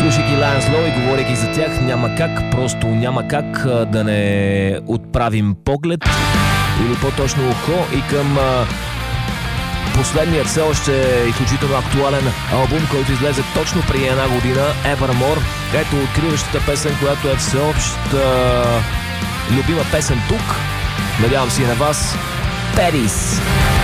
Слушайки Lions Law и говорейки за тях, няма как, просто няма как да не отправим поглед или по-точно ухо и към последният все още изключително актуален албум, който излезе точно преди една година, Evermore. Ето откриващата песен, която е всеобща любима песен тук. Надявам се и на вас. Paris.